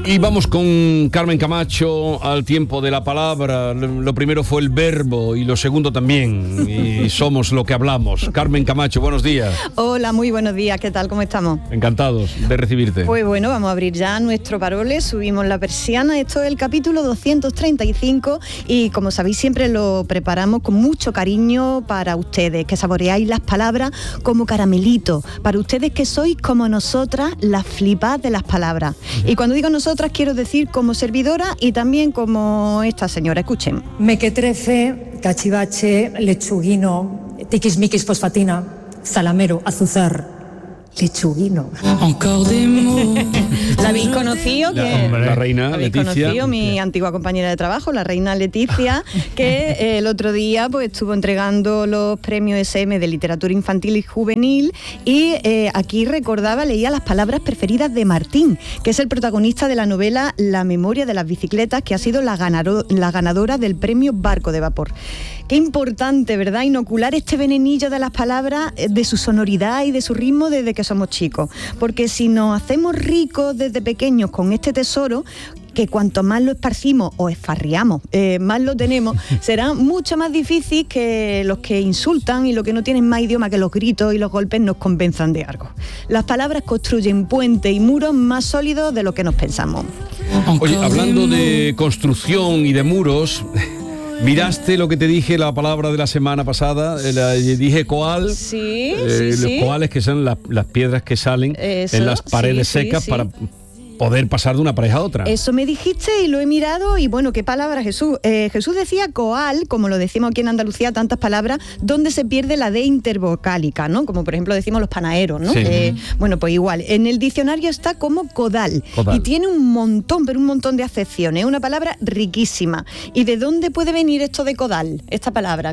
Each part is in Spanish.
Y vamos con Carmen Camacho al tiempo de la palabra. Lo primero fue el verbo y lo segundo también. Y somos lo que hablamos. Carmen Camacho, buenos días. Hola, muy buenos días. ¿Qué tal? ¿Cómo estamos? Encantados de recibirte. Pues bueno, vamos a abrir ya nuestro parole. Subimos la persiana. Esto es el capítulo 235 y como sabéis siempre lo preparamos con mucho cariño para ustedes, que saboreáis las palabras como caramelito. Para ustedes que sois como nosotras, las flipas de las palabras. Y cuando digo nosotras, quiero decir como servidora y también como esta señora. Escuchen. Mequetrefe, cachivache, lechuguino, tiquismiquis fosfatina, salamero, azuzar, lechuguino. ¿La habéis conocido? La reina ¿La habéis Leticia. conocido? Mi antigua compañera de trabajo, la reina Leticia, que el otro día pues estuvo entregando los premios SM de literatura infantil y juvenil y aquí leía las palabras preferidas de Martín, que es el protagonista de la novela La memoria de las bicicletas, que ha sido la ganadora del premio Barco de Vapor. Qué importante, ¿verdad? Inocular este venenillo de las palabras, de su sonoridad y de su ritmo desde que somos chicos. Porque si nos hacemos ricos desde pequeños con este tesoro, que cuanto más lo esparcimos o esfarriamos, más lo tenemos, será mucho más difícil que los que insultan y los que no tienen más idioma que los gritos y los golpes nos convenzan de algo. Las palabras construyen puentes y muros más sólidos de lo que nos pensamos. Oye, hablando de construcción y de muros... ¿Miraste lo que te dije, la palabra de la semana pasada? Dije coal. Sí, Los coales, que son las piedras que salen en las paredes secas para poder pasar de una pareja a otra. Eso me dijiste y lo he mirado y bueno, qué palabra, Jesús. Jesús decía coal, como lo decimos aquí en Andalucía, tantas palabras, donde se pierde la D intervocálica, ¿no? Como por ejemplo decimos los panaderos, ¿no? Sí. Bueno, pues igual. En el diccionario está como codal. Y tiene un montón de acepciones. Es una palabra riquísima. ¿Y de dónde puede venir esto de codal? Esta palabra.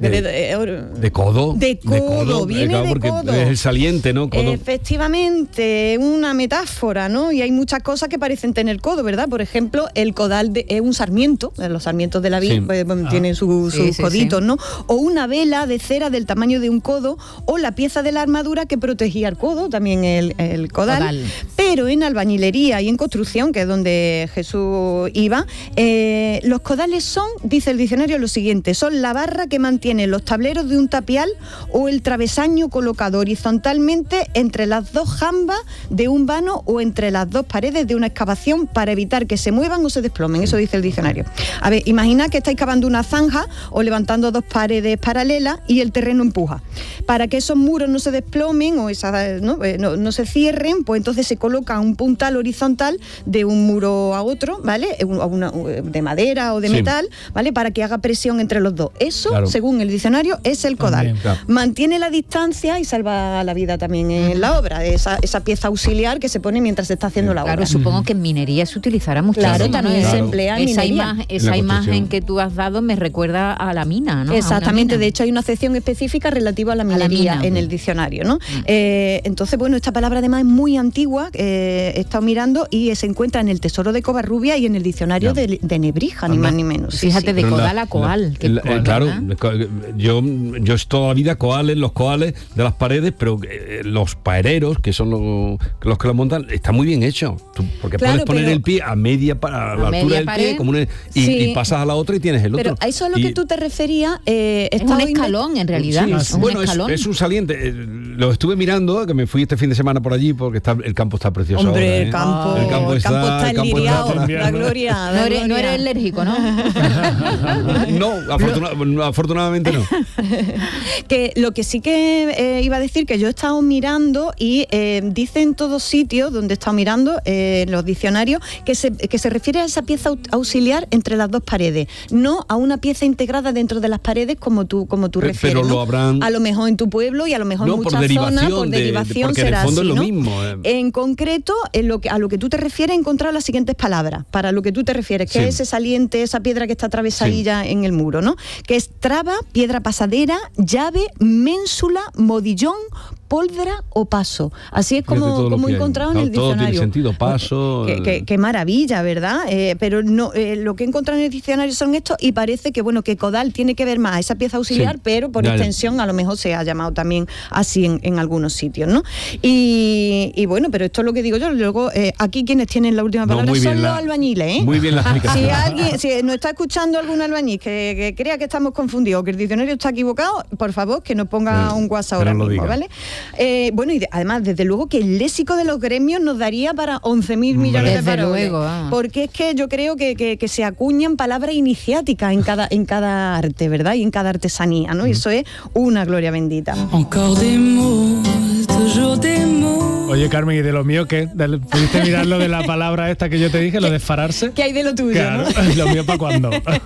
De codo. De codo, viene claro, de porque codo. Es el saliente, ¿no? Codo. Efectivamente, una metáfora, ¿no? Y hay muchas cosas que parecen tener codo, ¿verdad? Por ejemplo, el codal es un sarmiento, los sarmientos de la vid tienen sus coditos, ¿no? O una vela de cera del tamaño de un codo, o la pieza de la armadura que protegía el codo, también el codal. Pero en albañilería y en construcción, que es donde Jesús iba, los codales son, dice el diccionario, lo siguiente: son la barra que mantiene los tableros de un tapial o el travesaño colocado horizontalmente entre las dos jambas de un vano o entre las dos paredes de una excavación para evitar que se muevan o se desplomen. Eso dice el diccionario. A ver, imaginad que estáis cavando una zanja o levantando dos paredes paralelas y el terreno empuja. Para que esos muros no se desplomen o no se cierren, pues entonces se coloca un puntal horizontal de un muro a otro, ¿vale? De madera o de metal, ¿vale? Para que haga presión entre los dos. Eso, según el diccionario, es el codal. Mantiene la distancia y salva la vida también en la obra. Esa pieza auxiliar que se pone mientras se está haciendo la obra. Claro, supongo que en minería se utilizará mucho. Claro, también se emplea en minería. Esa imagen que tú has dado me recuerda a la mina, ¿no? Exactamente, de hecho hay una sección específica relativa a la minería en el diccionario, ¿no? Entonces, bueno, esta palabra además es muy antigua, he estado mirando y se encuentra en el Tesoro de Covarrubia y en el diccionario de Nebrija, ni más ni menos. Fíjate, de codal a coal. Claro, yo toda la vida los coales de las paredes, pero los paereros, que son los que lo montan, está muy bien hecho. Porque puedes poner el pie a la altura del pie como y pasas a la otra y tienes el otro. Pero a eso a lo que tú te referías es un escalón en realidad. Es un saliente. Lo estuve mirando, que me fui este fin de semana por allí porque el campo está precioso. Hombre, ahora, el campo está enliriado, la gloria. No eres alérgico, ¿no? No, afortunadamente no. Que lo que sí que iba a decir, que yo he estado mirando y dice en todos sitios donde he estado mirando los diccionarios que se refiere a esa pieza auxiliar entre las dos paredes, no a una pieza integrada dentro de las paredes como tú refieres. Pero ¿no? lo habrán... A lo mejor en tu pueblo y a lo mejor en muchas zonas por derivación porque será en el fondo así, es ¿no? lo mismo. En concreto, a lo que tú te refieres, he encontrado las siguientes palabras para lo que tú te refieres, que es ese saliente, esa piedra que está atravesadilla en el muro, ¿no? Que es traba, piedra pasadera, llave, ménsula, modillón, poldra o paso. Así es como he encontrado en el diccionario. Todo tiene sentido, paso. Qué maravilla, ¿verdad? Pero no, lo que he encontrado en el diccionario son estos, y parece que codal tiene que ver más a esa pieza auxiliar, pero por extensión a lo mejor se ha llamado también así en algunos sitios, ¿no? Y bueno, pero esto es lo que digo yo. Luego, aquí quienes tienen la última palabra son los albañiles, ¿eh? Muy bien la explicación. Si nos está escuchando algún albañil que crea que estamos confundidos, que el diccionario está equivocado, por favor, que nos ponga un WhatsApp ahora mismo, ¿vale? Bueno, y además, desde luego que el léxico de los gremios nos daría para 11.000 millones de paroles. Porque es que yo creo que se acuñan palabras iniciáticas en cada arte, ¿verdad? Y en cada artesanía, ¿no? Y eso es una gloria bendita. Oye, Carmen, ¿y de lo mío qué? ¿Pudiste mirar lo de la palabra esta que yo te dije, lo de fararse? ¿Qué hay de lo tuyo, claro, ¿no? ¿Lo mío para cuándo?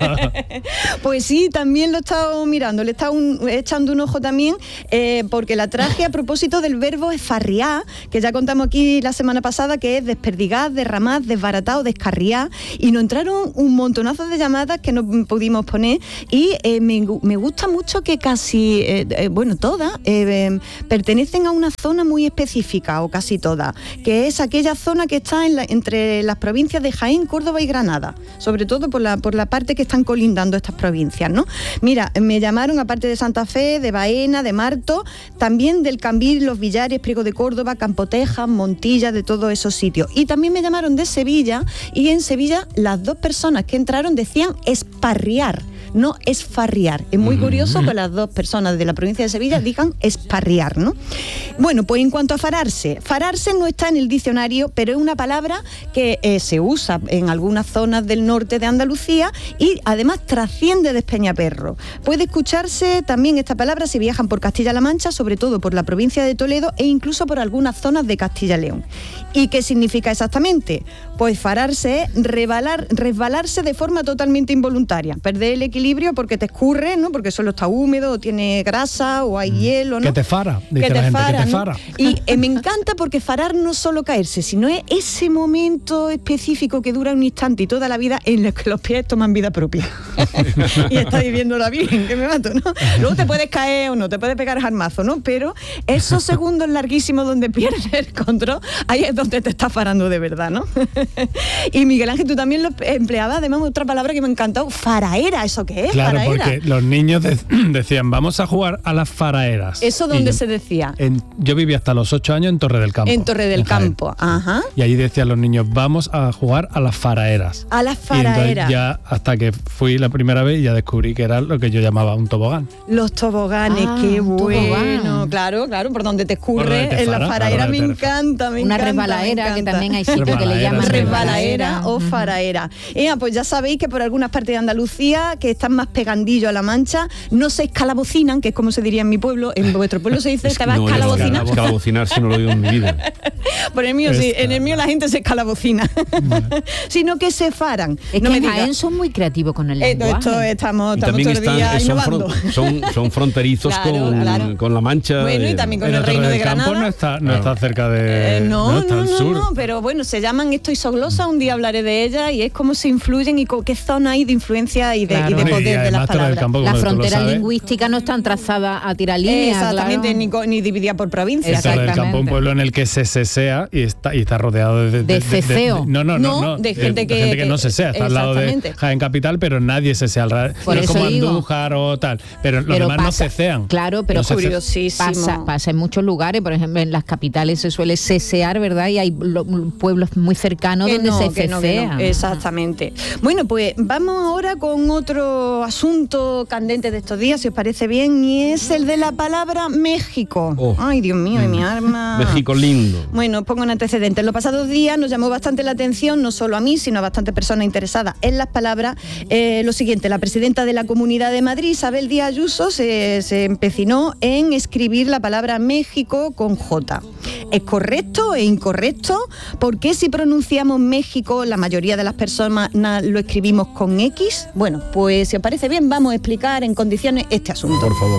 Pues sí, también lo he estado mirando, le he estado echando un ojo también, porque la traje a propósito del verbo esfarriar, que ya contamos aquí la semana pasada, que es desperdigar, derramar, desbaratar o descarriar, y nos entraron un montonazo de llamadas que no pudimos poner, y me gusta mucho que casi, todas, pertenecen a una zona muy específica, o casi todas, que es aquella zona que está entre las provincias de Jaén, Córdoba y Granada, sobre todo por la parte que están colindando estas provincias, ¿no? Mira, me llamaron, aparte de Santa Fe, de Baena, de Marto, también del Cambil, Los Villares, Priego de Córdoba, Campotejas, Montilla, de todos esos sitios. Y también me llamaron de Sevilla, y en Sevilla las dos personas que entraron decían esparriar, no esfarriar. Es muy curioso que las dos personas de la provincia de Sevilla digan esparriar, ¿no? Bueno, pues en cuanto a fararse no está en el diccionario, pero es una palabra que se usa en algunas zonas del norte de Andalucía y además trasciende de Peñaperro. Puede escucharse también esta palabra si viajan por Castilla-La Mancha, sobre todo por la provincia de Toledo e incluso por algunas zonas de Castilla-León. ¿Y qué significa exactamente? Pues fararse es resbalarse de forma totalmente involuntaria, perder el equilibrio porque te escurre, ¿no? Porque solo está húmedo, o tiene grasa, o hay hielo, ¿no? Que te fara, dice la gente, que te fara. Y me encanta porque farar no es solo caerse, sino es ese momento específico que dura un instante y toda la vida en el que los pies toman vida propia. Y está viviendo la Virgen, que me mato, ¿no? Luego te puedes caer o no, te puedes pegar jarmazo, ¿no? Pero esos segundos larguísimos donde pierdes el control, ahí es donde te estás farando de verdad, ¿no? Y Miguel Ángel, tú también lo empleabas, además otra palabra que me ha encantado, faraera. ¿Eso qué es? Claro, faraera. porque los niños decían, vamos a jugar a las faraeras. ¿Eso dónde se decía? Yo vivía hasta los 8 años en Torre del Campo. En Torre del Campo, ajá. Y allí decían los niños, vamos a jugar a las faraeras. A las faraeras. Y entonces ya hasta que fui la primera vez ya descubrí que era lo que yo llamaba un tobogán. Los toboganes, qué bueno. Claro, por donde te escurre en la faraera, me encanta. Una resbalaera, que también hay sitios que le llaman resbalaera o faraera. Pues ya sabéis que por algunas partes de Andalucía, que están más pegandillo a la Mancha, no se escalabocinan, que es como se diría en mi pueblo. En vuestro pueblo se dice, te vas a escalabocinar. Escalabocinar, si no lo digo en mi vida. Por el mío sí, en el mío la gente se escalabocina. Sino que se faran. Es que en Jaén son muy creativos con el lenguaje. Estamos todo el día innovando. Son fronterizos con la Mancha. Bueno, y también con el Reino de Granada. No está cerca de... No, sur. pero bueno, se llaman esto isoglosa, un día hablaré de ella, y es cómo se influyen y qué zona hay de influencia y de poder de las palabras. Las fronteras lingüísticas no están trazadas a tirar líneas. Exactamente, claro. ni dividida por provincias. Torre del Campo, un pueblo en el que se sesea y está rodeado de ceseo. No, de gente que no sesea, está al lado de Jaén Capital, pero nadie sesea alrededor. Por eso como digo. Andújar o tal, pero los demás no cecean. Claro, pero curiosísimo. Pasa en muchos lugares, por ejemplo, en las capitales se suele cesear, ¿verdad? Y hay pueblos muy cercanos donde se cesea. Exactamente. Bueno, pues vamos ahora con otro asunto candente de estos días, si os parece bien, y es el de la palabra México. Ay, Dios mío, y mi arma. México lindo. Bueno, pongo un antecedente. En los pasados días nos llamó bastante la atención, no solo a mí, sino a bastantes personas interesadas en las palabras, lo siguiente: la presidenta de la Comunidad de Madrid, Isabel Díaz Ayuso, se empecinó en escribir la palabra México con J. ¿Es correcto? ¿Es incorrecto? ¿Por qué si pronunciamos México la mayoría de las personas lo escribimos con X? Bueno, pues si os parece bien, vamos a explicar en condiciones este asunto. Por favor.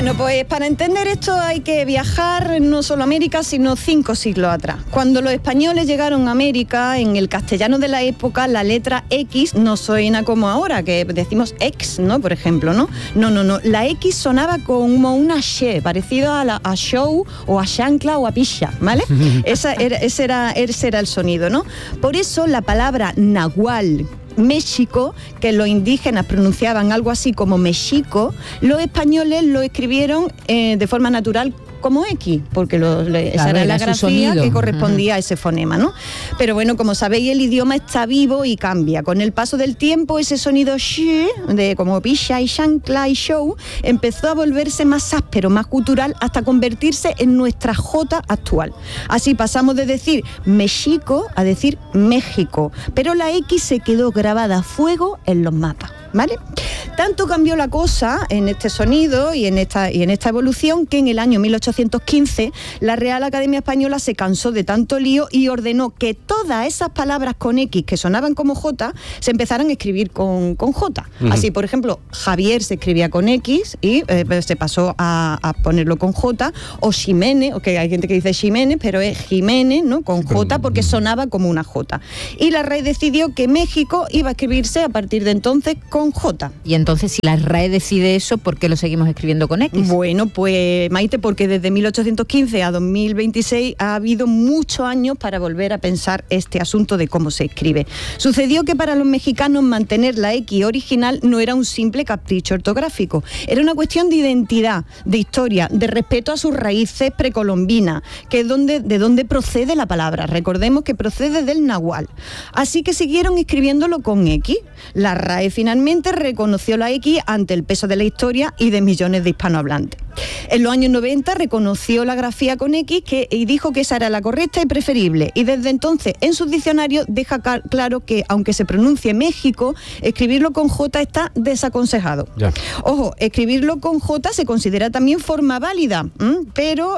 Bueno, pues para entender esto hay que viajar no solo a América, sino 5 siglos atrás. Cuando los españoles llegaron a América, en el castellano de la época, la letra X no suena como ahora, que decimos ex, ¿no? Por ejemplo, ¿no? No. La X sonaba como una she, parecido a show, o a chancla, o a picha, ¿vale? Ese era el sonido, ¿no? Por eso la palabra nahual, México, que los indígenas pronunciaban algo así como mexico, los españoles lo escribieron de forma natural como X, porque esa era la grafía que correspondía a ese fonema, ¿no? Pero bueno, como sabéis, el idioma está vivo y cambia. Con el paso del tiempo, ese sonido shi, de como picha y chancla y show, empezó a volverse más áspero, más cultural, hasta convertirse en nuestra J actual. Así pasamos de decir México a decir México, pero la X se quedó grabada a fuego en los mapas, ¿vale? Tanto cambió la cosa en este sonido y en esta evolución que en el año 1815 la Real Academia Española se cansó de tanto lío y ordenó que todas esas palabras con X que sonaban como J se empezaran a escribir con J. Así, por ejemplo, Javier se escribía con X y se pasó a ponerlo con J, o Ximénez, que hay gente que dice Ximénez, pero es Jiménez, ¿no? Con J, porque sonaba como una J. Y la RAE decidió que México iba a escribirse a partir de entonces con J. Y entonces, si la RAE decide eso, ¿por qué lo seguimos escribiendo con X? Bueno, pues Maite, porque desde 1815 a 2026 ha habido muchos años para volver a pensar este asunto de cómo se escribe. Sucedió que para los mexicanos mantener la X original no era un simple capricho ortográfico, era una cuestión de identidad, de historia, de respeto a sus raíces precolombinas, que es de donde procede la palabra. Recordemos que procede del náhuatl. Así que siguieron escribiéndolo con X. La RAE finalmente reconoció la X ante el peso de la historia y de millones de hispanohablantes. En los años 90 reconoció la grafía con X y dijo que esa era la correcta y preferible. Y desde entonces en sus diccionarios deja claro que aunque se pronuncie México, escribirlo con J está desaconsejado. Ya. Ojo, escribirlo con J se considera también forma válida, pero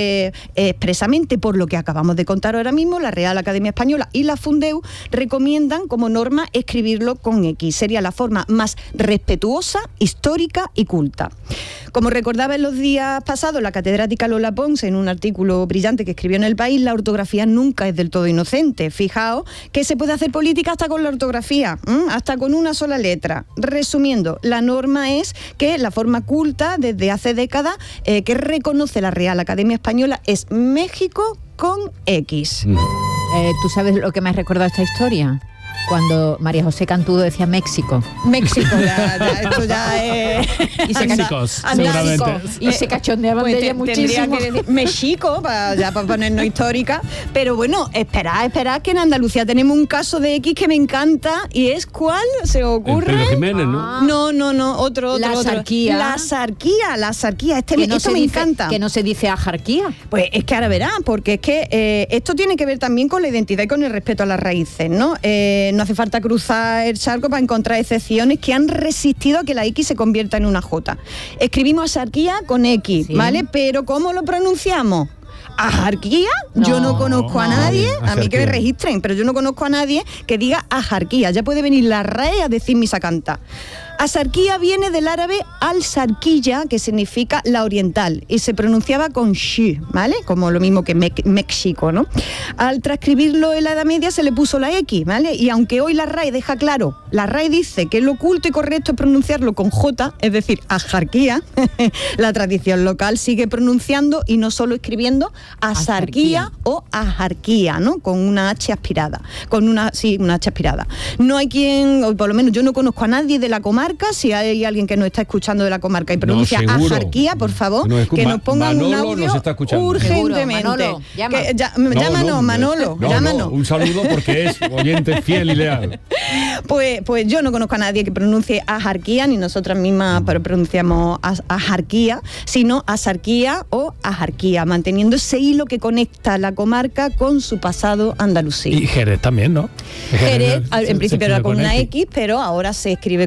expresamente por lo que acabamos de contar ahora mismo, la Real Academia Española y la Fundeu recomiendan como norma escribirlo con X. Sería la forma más respetuosa, histórica y culta. Como recordaba en los días pasados la catedrática Lola Pons en un artículo brillante que escribió en El País, la ortografía nunca es del todo inocente. Fijaos que se puede hacer política hasta con la ortografía, hasta con una sola letra. Resumiendo, la norma es que la forma culta desde hace décadas que reconoce la Real Academia Española es México con X. ¿Tú sabes lo que me ha recordado esta historia? Cuando María José Cantudo decía México. México, esto ya es... Y se cachondeaban de ella muchísimo. Tendría que decir México, para ponernos histórica. Pero bueno, esperad que en Andalucía tenemos un caso de X que me encanta. ¿Y es cuál? ¿Se ocurre? Pedro Jiménez, ¿no? No, otro. La zarquía. La zarquía. Esto me encanta. Que no se dice ajarquía. Pues es que ahora verán, porque es que esto tiene que ver también con la identidad y con el respeto a las raíces, ¿no? No hace falta cruzar el charco para encontrar excepciones que han resistido a que la X se convierta en una J. Escribimos ajarquía con X, ¿sí? ¿Vale? Pero ¿cómo lo pronunciamos? ¿Ajarquía? No. Yo no conozco a nadie, a mí que me registren, pero yo no conozco a nadie que diga ajarquía. Ya puede venir la RAE a decir misa canta. Asarquía viene del árabe al-sarquilla, que significa la oriental, y se pronunciaba con shi, ¿vale? Como lo mismo que México, ¿no? Al transcribirlo en la Edad Media se le puso la X, ¿vale? Y aunque hoy la RAE deja claro, la RAE dice que lo oculto y correcto es pronunciarlo con J, es decir, ajarquía, la tradición local sigue pronunciando y no solo escribiendo asarquía o ajarquía, ¿no? Con una H aspirada, una H aspirada. No hay quien, o por lo menos yo no conozco a nadie de la comarca. Si hay alguien que nos está escuchando de la comarca y pronuncia ajarquía, por favor, que nos pongan un audio urgentemente. Manolo, Manolo, llámanos. Un saludo porque es oyente fiel y leal. Pues yo no conozco a nadie que pronuncie ajarquía, ni nosotras mismas pronunciamos ajarquía, sino asarquía o ajarquía, manteniendo ese hilo que conecta la comarca con su pasado andalusí. Y Jerez también, ¿no? Jerez en principio era con una X, pero ahora se escribe con J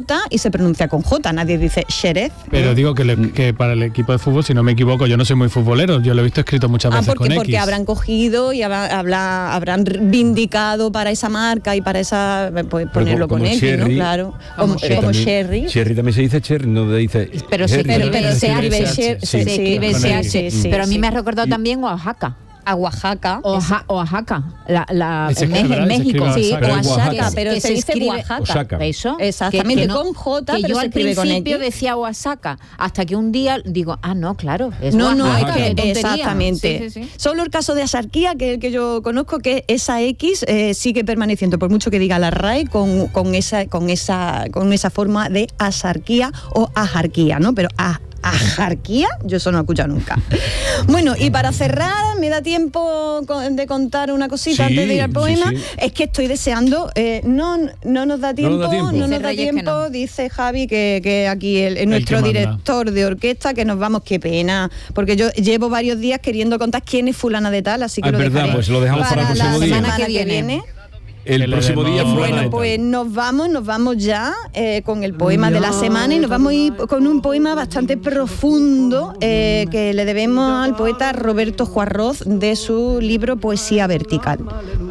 J y se pronuncia con J, nadie dice Xerez. Pero digo que para el equipo de fútbol, si no me equivoco, yo no soy muy futbolero, yo lo he visto escrito muchas veces con X. Porque habrán cogido y habrán vindicado para esa marca y para esa, pues, ponerlo con X, Cherry, ¿no? Claro, como Cherry. Cherry también se dice Cherry, no se dice... Pero se escribe CH. Pero a mí me ha recordado también Oaxaca. A Oaxaca. Oaxaca. En México. Sí, Oaxaca, pero que se dice Oaxaca. Eso. Exactamente, que con J, que pero yo se al escribe con X. principio decía Oaxaca, hasta que un día digo, no, claro, es No, Oaxaca, es que exactamente. Sí. Solo el caso de asarquía, que es el que yo conozco, que esa X sigue permaneciendo, por mucho que diga la RAE, con esa forma de asarquía o ajarquía, ¿no? Pero ajarquía, yo eso no he escuchado nunca. Bueno, y para cerrar, me da tiempo de contar una cosita antes de ir al poema. Es que estoy deseando, no nos da tiempo, dice Javi, que aquí nuestro director de orquesta, que nos vamos, qué pena, porque yo llevo varios días queriendo contar quién es fulana de tal, así que lo dejaré pues lo dejamos para el próximo día. Semana que viene. El próximo día. Bueno, pues nos vamos ya con el poema de la semana y nos vamos a ir con un poema bastante profundo que le debemos al poeta Roberto Juarroz de su libro Poesía Vertical.